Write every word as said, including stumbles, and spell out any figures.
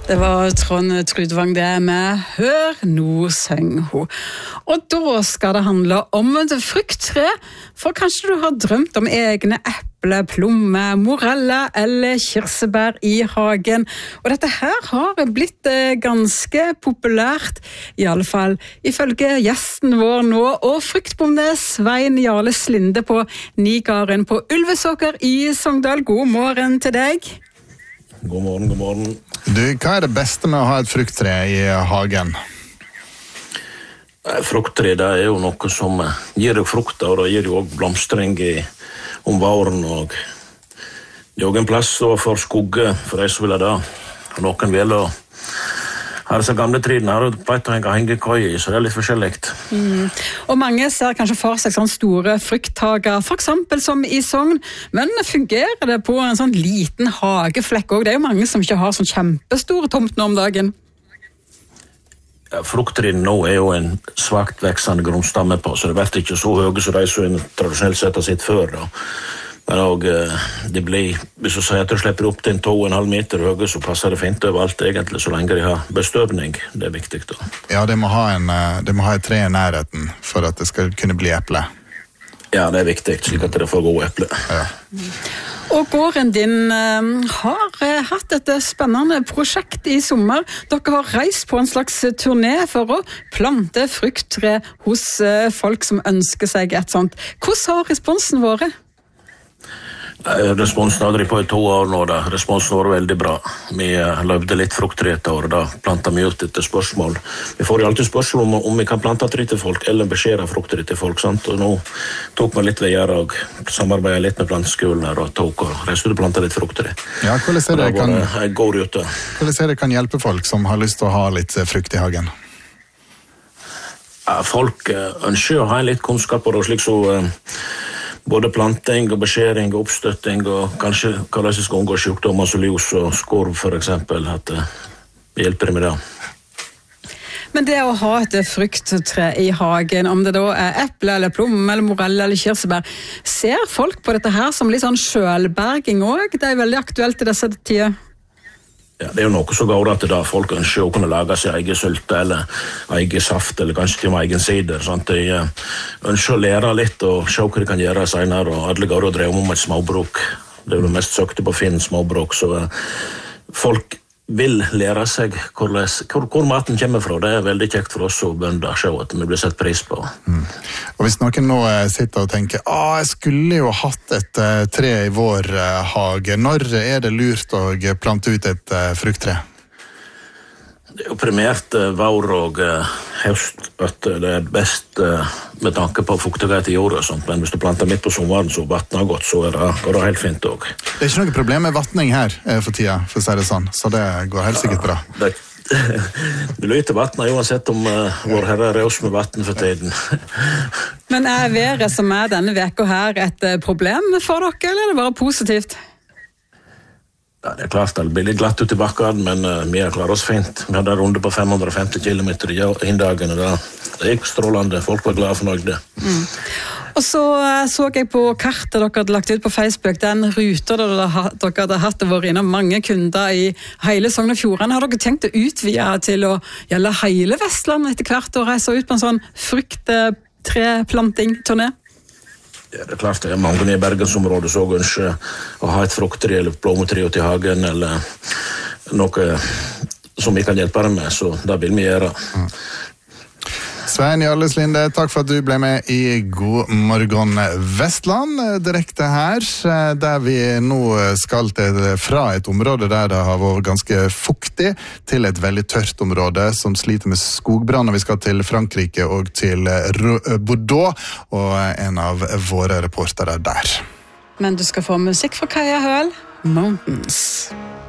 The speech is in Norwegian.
Det var Trond Trudvang det med Hør nå søng ho. Og da skal det handle om et frukttre, for kanskje du har drømt om egne eple, plomme, morella eller kirsebær i hagen. Og dette her har blitt ganske populært, i alle fall ifølge gjesten vår nå, og fruktbonde Svein Jarle Slinde på Nigaren på Ulvesåker i Sogndal. God morgen til deg. God morgen, god morgen. Du, hva er det beste med å ha et frukttre i hagen? Frukttre, det er jo noe som gir deg frukter, og det gir jo også blomstring i, om våren. Og det er også en plass for skugge, for de som vil ha det. Og noen vil ha Her er så gamle triden, her er det pleit å henge hengekøy i, så det er litt forskjelligt. Mm. Og mange ser kanskje for seg sånne store frukthager, for eksempel som i Sogn, men fungerer det på en sånn liten hageflekk også? Det er jo mange som ikke har sånn kjempestore tomt nå om dagen. Ja, frukttriden nå er jo en svagt veksende grunnstamme på, så det blir ikke så høye som de som en tradisjonelt sett har sitt før da. Men og, det blir, hvis du sier at du slipper opp til en to og en halv meter høye, så passer det fint overalt egentlig, så lenge de har bestøvning. Det er viktig da. Ja, det må ha, en, det må ha et tre i nærheten for at det skal kunne bli eple. Ja, det er viktig, slik at det får gode eple. Ja. Og gården din uh, har uh, hatt et spennende prosjekt i sommer. Dere har reist på en slags turné for å plante frukttre hos uh, folk som ønsker seg et sånt. Hvordan har responsen vært? Responsen har drevet på i to år nå da. Responsen var veldig bra. Vi løpte litt frukttre et år, da plantet vi ut etter spørsmål. Vi får jo alltid spørsmål om, om vi kan plante tre til folk, eller beskjere frukttre til folk, sant? Og nå tok vi litt videre og samarbeidet litt med planteskolen her, og tok og reiste ut og plantet litt frukttre. Ja, hvordan ser det kan, går ut, hvordan ser det kan hjelpe folk som har lyst til å ha litt frukt i hagen? Ja, folk ønsker å ha litt kunnskap på det, slik så både planting og beskjering og oppstøtting og kanskje hvordan vi skal unngå sykdommer som ljus og skorv for eksempel, at vi hjelper med det. Men det å ha et frukttre i hagen, om det da er eple eller plomme eller morella eller kirsebær, ser folk på dette her som litt sånn selvberging også? Det er veldig aktuelt i disse tider. Ja, det er jo noe så går at da folk ønsker å kunne lage seg egen sylte eller egen saft eller kanskje til og med egen sider. Sant? De ønsker å lære litt og se hva de kan gjøre senere, og alle går og drev om et småbruk. Det er jo det mest søkte på Finn, småbruk, så folk vil lære seg hvor, hvor, hvor maten kommer fra. Det er veldig kjekt for oss og bønder å se at vi blir sett pris på. Mm. Og hvis noen nå sitter og tenker, ah, jeg skulle jo hatt et uh, tre i vår uh, hage, når er det lurt å plante ut et uh, frukttre? Det er jo primært uh, vår og uh, høst at det er best uh, med tanke på fuktighet i jorda og sånt, men hvis du planter midt på sommeren så vattner godt, så er det, går det helt fint også. Det er ikke noe problem med vattning her for tida, for å si det sånn, så det går helt sikkert bra. Ja, det, det lyter vattnet uansett om uh, vår herre er oss med vatten for tiden. Men er været som er denne veka her et problem for dere, eller er det bare positivt? Ja, det er klart det blir litt glatt ut i bakken, men uh, vi har klaret oss fint. Vi hadde en runde på fem hundre og femti kilometer i inndagen, og det, det gikk strålende. Folk var glade og fornøyde. Mm. Og så uh, så jeg på kartet dere hadde lagt ut på Facebook, den ruta der dere, dere hadde hatt og vært innom mange kunder i hele Sogn og Fjordane. Har dere tenkt å utvide til å gjelde hele Vestlandet etter hvert og reise ut på en sånn frukt-tre-planting-turné? Ja, det er klart det er mange i Bergensområdet som ønsker å ha et frukttre eller plommetre ute i hagen eller noe som vi kan hjelpe dem med, så det vil vi gjøre. Mm. Svein Jarle Slinde, takk for at du ble med i God morgen Vestland, direkte her, der vi nå skal til, fra et område der det har vært ganske fuktig, til et veldig tørt område som sliter med skogbrann, og vi skal til Frankrike og til Bordeaux, og en av våre reportere der. Men du skal få musikk fra Kaja Høel, Mountains.